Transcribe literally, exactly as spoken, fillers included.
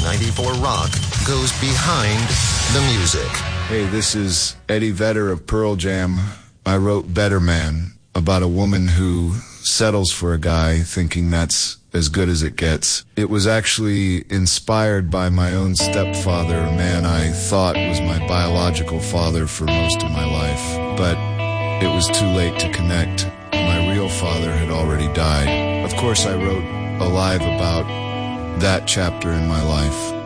ninety-four Rock goes behind the music. Hey, this is Eddie Vedder of Pearl Jam. I wrote Better Man about a woman who settles for a guy thinking that's as good as it gets. It was actually inspired by my own stepfather, a man I thought was my biological father for most of my life. But it was too late to connect. My real father had already died. Of course, I wrote Alive about that chapter in my life.